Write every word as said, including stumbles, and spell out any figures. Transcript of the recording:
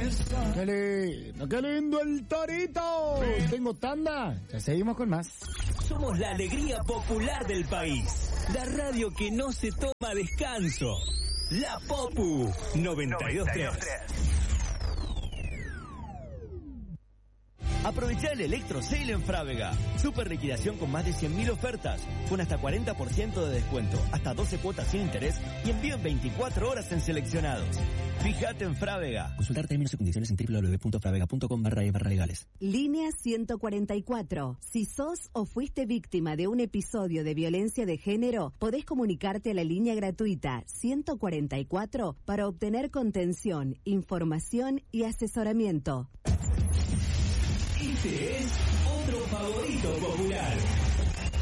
¡Qué lindo, qué lindo el torito! Tengo tanda, ya seguimos con más. Somos la alegría popular del país. La radio que no se toma descanso. La Popu noventa y dos punto tres. Aprovecha el Electro Sale en Frávega. Super liquidación con más de cien mil ofertas, con hasta cuarenta por ciento de descuento, hasta doce cuotas sin interés y envío en veinticuatro horas en seleccionados. Fíjate en Frávega. Consultar términos y condiciones en doble u doble u doble u punto fravega punto com barra e barra legales. Línea ciento cuarenta y cuatro. Si sos o fuiste víctima de un episodio de violencia de género, podés comunicarte a la línea gratuita ciento cuarenta y cuatro para obtener contención, información y asesoramiento. Este es otro favorito popular.